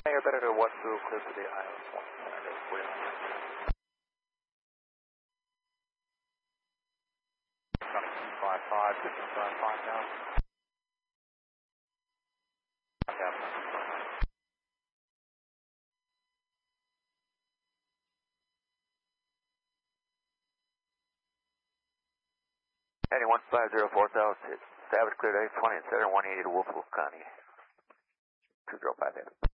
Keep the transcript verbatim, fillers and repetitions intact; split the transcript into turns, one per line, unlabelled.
Hey, better to one two, clear to the aisle. five five, fifty-five, five now. Heading one five zero four thousand, Savage cleared A twenty and center one eighty to Wolf Wolf County. two zero five eight.